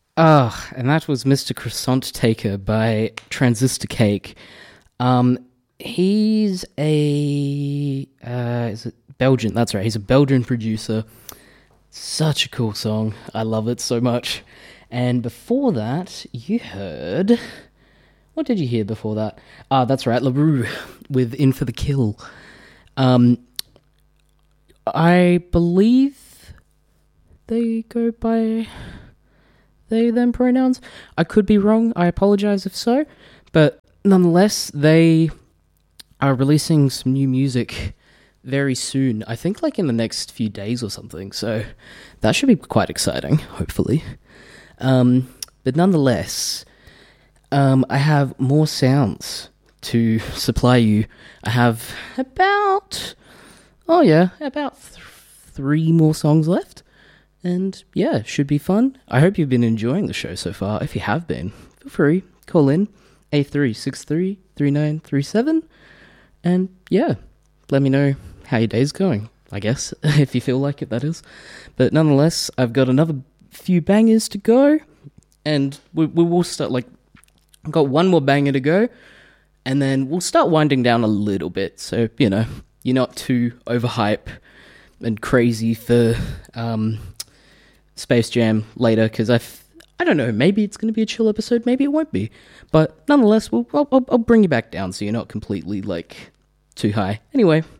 Ah, and that was Mr. Croissant Taker by Transistor Cake. Um, he's a is it Belgian? That's right. He's a Belgian producer. Such a cool song. I love it so much. And before that, you heard. What did you hear before that? Ah, that's right, LaRue with In for the Kill. Um, I believe they go by they them pronouns. I could be wrong. I apologize if so, but nonetheless, they are releasing some new music very soon. I think like in the next few days or something. So that should be quite exciting. Hopefully, but nonetheless, I have more sounds to supply you. I have about three more songs left. And yeah, should be fun. I hope you've been enjoying the show so far. If you have been, feel free, call in A3633937. And yeah, let me know how your day's going, I guess, if you feel like it, that is. But nonetheless, I've got another few bangers to go. And we will start, like, I've got one more banger to go. And then we'll start winding down a little bit. So, you're not too overhype and crazy for Space Jam later, because I don't know, maybe it's going to be a chill episode, maybe it won't be. But nonetheless, I'll bring you back down so you're not completely, like, too high. Anyway,